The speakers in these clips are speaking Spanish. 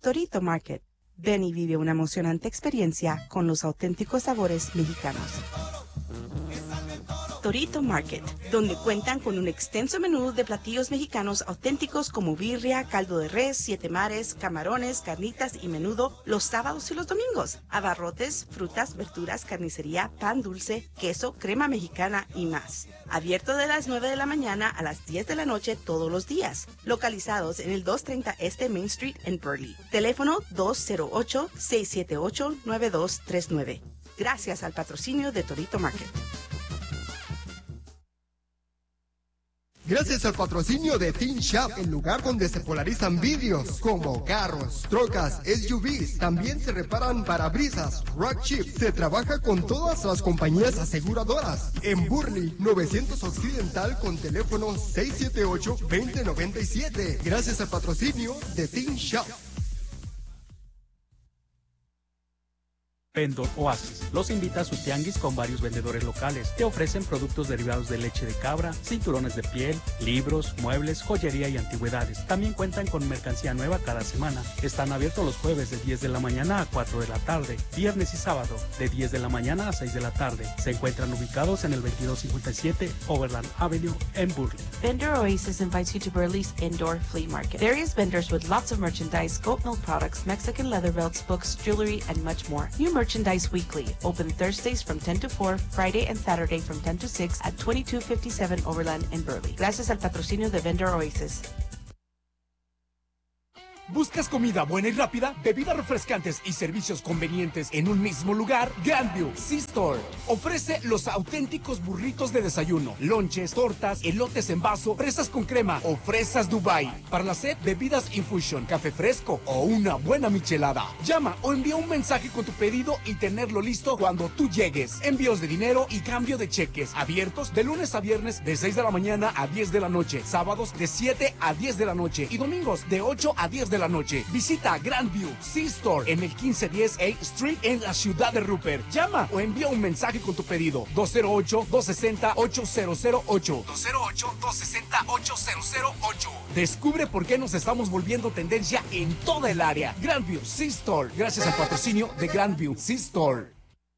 Torito Market. Ven y vive una emocionante experiencia con los auténticos sabores mexicanos. Torito Market, donde cuentan con un extenso menú de platillos mexicanos auténticos como birria, caldo de res, siete mares, camarones, carnitas y menudo los sábados y los domingos. Abarrotes, frutas, verduras, carnicería, pan dulce, queso, crema mexicana y más. Abierto de las 9 de la mañana a las 10 de la noche todos los días. Localizados en el 230 Este Main Street en Burley. Teléfono 208-678-9239. Gracias al patrocinio de Torito Market. Gracias al patrocinio de Teen Shop, el lugar donde se polarizan vidrios como carros, trocas, SUVs. También se reparan parabrisas, rock chips. Se trabaja con todas las compañías aseguradoras. En Burley, 900 Occidental con teléfono 678-2097. Gracias al patrocinio de Teen Shop. Vendor Oasis los invita a su tianguis con varios vendedores locales que ofrecen productos derivados de leche de cabra, cinturones de piel, libros, muebles, joyería y antigüedades. También cuentan con mercancía nueva cada semana. Están abiertos los jueves de 10 de la mañana a 4 de la tarde, viernes y sábado de 10 de la mañana a 6 de la tarde. Se encuentran ubicados en el 2257 Overland Avenue en Burley. Vendor Oasis invites you to Burley's Indoor Flea Market. Various vendors with lots of merchandise, goat milk products, Mexican leather belts, books, jewelry, and much more. New merchandise weekly. Open Thursdays from 10 to 4, Friday and Saturday from 10 to 6 at 2257 Overland in Burley. Gracias al patrocinio de Vendor Oasis. ¿Buscas comida buena y rápida, bebidas refrescantes y servicios convenientes en un mismo lugar? Grandview C-Store ofrece los auténticos burritos de desayuno, lonches, tortas, elotes en vaso, fresas con crema o fresas Dubai. Para la sed, bebidas infusion, café fresco o una buena michelada. Llama o envía un mensaje con tu pedido y tenerlo listo cuando tú llegues. Envíos de dinero y cambio de cheques. Abiertos de lunes a viernes de 6 de la mañana a 10 de la noche. Sábados de 7 a 10 de la noche. Y domingos de 8 a 10 de la noche. Visita Grandview C-Store en el 1510 A Street en la ciudad de Rupert. Llama o envía un mensaje con tu pedido. 208-260-8008. 208-260-8008. Descubre por qué nos estamos volviendo tendencia en toda el área. Grandview C-Store. Gracias al patrocinio de Grandview C-Store.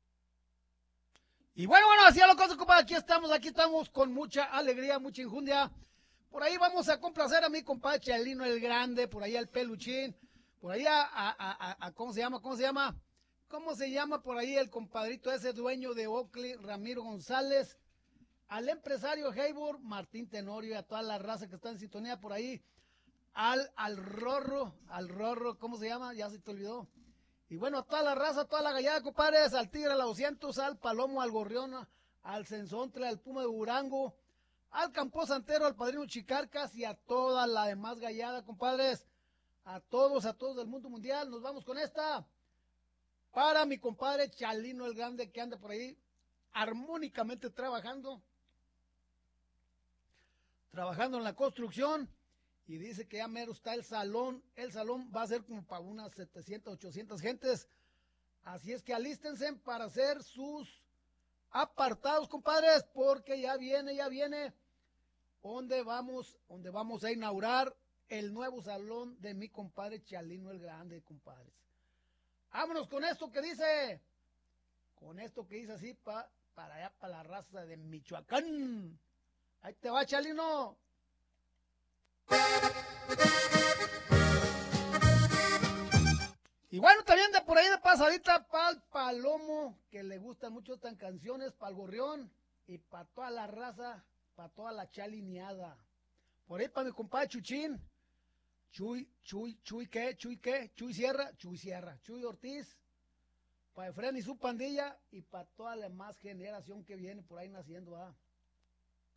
Y bueno, así a lo que compadre, aquí estamos con mucha alegría, mucha injundia. Por ahí vamos a complacer a mi compadre Chalino el Grande, por ahí al Peluchín, por ahí ¿cómo se llama? ¿Cómo se llama por ahí el compadrito ese dueño de Oakley, Ramiro González? Al empresario Heybor, Martín Tenorio, y a toda la raza que está en sintonía por ahí, al Rorro, ¿cómo se llama? Ya se te olvidó. Y bueno, a toda la raza, toda la gallada, compadres, al Tigre, al 200, al Palomo, al Gorrión, al Censontle, al Puma de Durango, al Campo Santero, al Padrino Chicarcas y a toda la demás gallada, compadres. A todos del mundo mundial. Nos vamos con esta. Para mi compadre Chalino el Grande, que anda por ahí armónicamente trabajando en la construcción. Y dice que ya mero está el salón. El salón va a ser como para unas 700, 800 gentes. Así es que alístense para hacer sus apartados, compadres, porque ya viene donde vamos a inaugurar el nuevo salón de mi compadre Chalino el Grande, compadres. Vámonos con esto que dice así para allá, para la raza de Michoacán. Ahí te va, Chalino. Y bueno, también de por ahí de pasadita para el Palomo, que le gustan mucho estas canciones, para el Gorrión y para toda la raza, para toda la chalineada. Por ahí para mi compadre Chuchín, Chuy Sierra, Chuy Ortiz, para Efren y su pandilla y para toda la más generación que viene por ahí naciendo,